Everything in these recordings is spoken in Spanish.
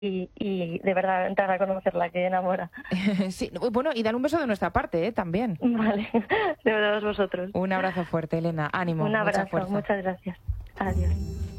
y de verdad entrar a conocerla, que enamora. Sí, bueno, y dar un beso de nuestra parte, también. Vale, de todos vosotros. Un abrazo fuerte, Elena. Ánimo, Un mucha abrazo, fuerza. muchas gracias. Adiós.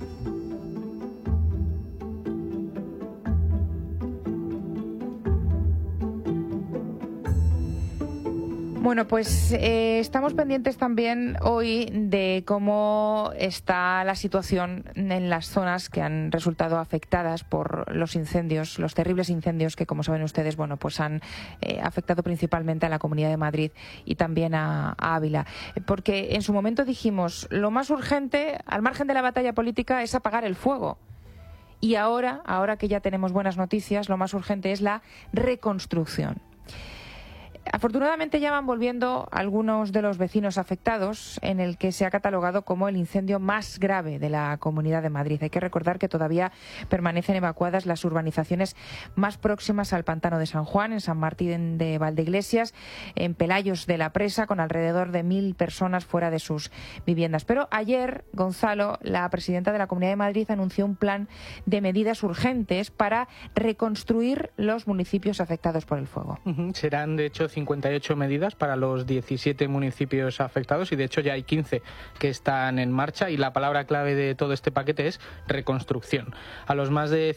Bueno, pues estamos pendientes también hoy de cómo está la situación en las zonas que han resultado afectadas por los incendios, los terribles incendios que, como saben ustedes, bueno, pues han afectado principalmente a la Comunidad de Madrid y también a Ávila. Porque en su momento dijimos, lo más urgente, al margen de la batalla política, es apagar el fuego. Y ahora que ya tenemos buenas noticias, lo más urgente es la reconstrucción. Afortunadamente ya van volviendo algunos de los vecinos afectados, en el que se ha catalogado como el incendio más grave de la Comunidad de Madrid. Hay que recordar que todavía permanecen evacuadas las urbanizaciones más próximas al Pantano de San Juan, en San Martín de Valdeiglesias, en Pelayos de la Presa, con alrededor de 1.000 personas fuera de sus viviendas. Pero ayer, Gonzalo, la presidenta de la Comunidad de Madrid, anunció un plan de medidas urgentes para reconstruir los municipios afectados por el fuego. Serán, de hecho, 58 medidas para los 17 municipios afectados y de hecho ya hay 15 que están en marcha y la palabra clave de todo este paquete es reconstrucción. A los más de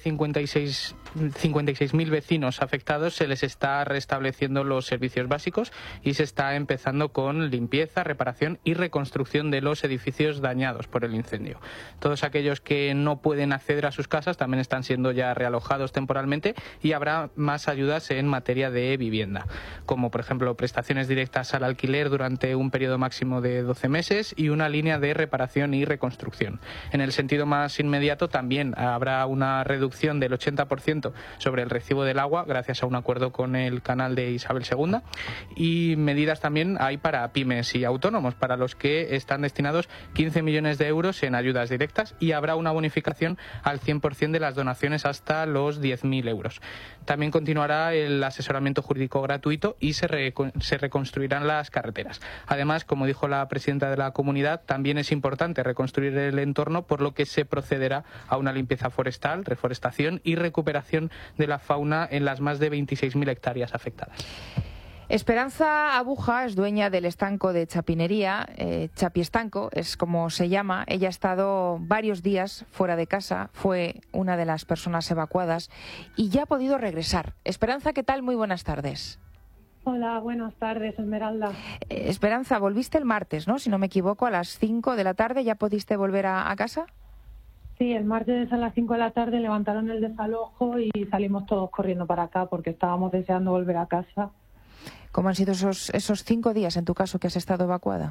56.000 vecinos afectados se les está restableciendo los servicios básicos y se está empezando con limpieza, reparación y reconstrucción de los edificios dañados por el incendio. Todos aquellos que no pueden acceder a sus casas también están siendo ya realojados temporalmente y habrá más ayudas en materia de vivienda, como por ejemplo prestaciones directas al alquiler durante un periodo máximo de 12 meses y una línea de reparación y reconstrucción. En el sentido más inmediato también habrá una reducción del 80% sobre el recibo del agua gracias a un acuerdo con el canal de Isabel II y medidas también hay para pymes y autónomos, para los que están destinados 15 millones de euros en ayudas directas y habrá una bonificación al 100% de las donaciones hasta los 10.000 euros. También continuará el asesoramiento jurídico gratuito y se reconstruirán las carreteras. Además, como dijo la presidenta de la comunidad, también es importante reconstruir el entorno, por lo que se procederá a una limpieza forestal, reforestación y recuperación de la fauna en las más de 26.000 hectáreas afectadas. Esperanza Abuja es dueña del estanco de Chapinería, Chapiestanco es como se llama. Ella ha estado varios días fuera de casa, fue una de las personas evacuadas y ya ha podido regresar. Esperanza, ¿qué tal? Muy buenas tardes. Hola, buenas tardes, Esmeralda. Esperanza, volviste el martes, ¿no? Si no me equivoco, a las 5 de la tarde, ¿ya pudiste volver a casa? Sí, el martes a las 5 de la tarde levantaron el desalojo y salimos todos corriendo para acá porque estábamos deseando volver a casa. ¿Cómo han sido esos 5 días en tu caso que has estado evacuada?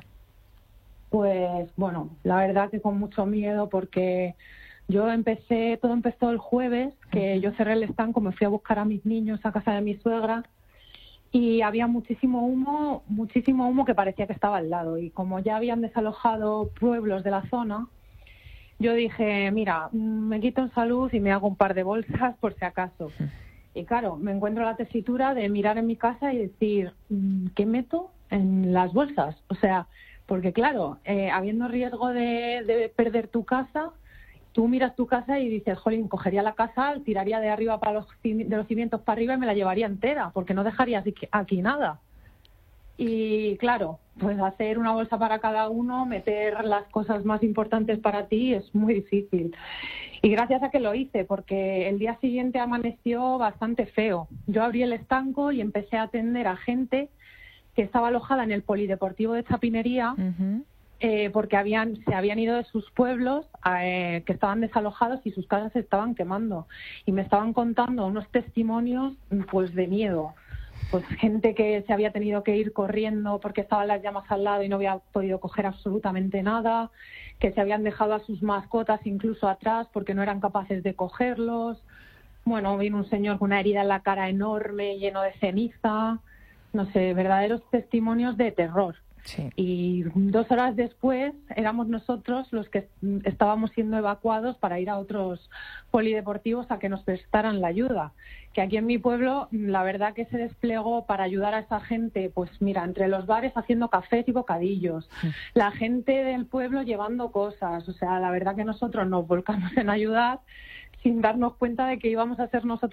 Pues bueno, la verdad que con mucho miedo porque todo empezó el jueves, que yo cerré el estanco, me fui a buscar a mis niños a casa de mi suegra y había muchísimo humo que parecía que estaba al lado. Y como ya habían desalojado pueblos de la zona, yo dije, mira, me quito en salud y me hago un par de bolsas por si acaso. Y claro, me encuentro la tesitura de mirar en mi casa y decir, ¿qué meto en las bolsas? O sea, porque claro, habiendo riesgo de perder tu casa, tú miras tu casa y dices, jolín, cogería la casa, tiraría de arriba de los cimientos para arriba y me la llevaría entera, porque no dejaría aquí nada. Y claro, pues hacer una bolsa para cada uno, meter las cosas más importantes para ti es muy difícil. Y gracias a que lo hice, porque el día siguiente amaneció bastante feo. Yo abrí el estanco y empecé a atender a gente que estaba alojada en el polideportivo de Chapinería, porque se habían ido de sus pueblos que estaban desalojados y sus casas se estaban quemando. Y me estaban contando unos testimonios pues de miedo. Pues gente que se había tenido que ir corriendo porque estaban las llamas al lado y no había podido coger absolutamente nada, que se habían dejado a sus mascotas incluso atrás porque no eran capaces de cogerlos. Bueno, vino un señor con una herida en la cara enorme, lleno de ceniza, no sé, verdaderos testimonios de terror. Sí. Y 2 horas después éramos nosotros los que estábamos siendo evacuados para ir a otros polideportivos a que nos prestaran la ayuda. Que aquí en mi pueblo la verdad que se desplegó para ayudar a esa gente, pues mira, entre los bares haciendo cafés y bocadillos, la gente del pueblo llevando cosas. O sea, la verdad que nosotros nos volcamos en ayudar sin darnos cuenta de que íbamos a ser nosotros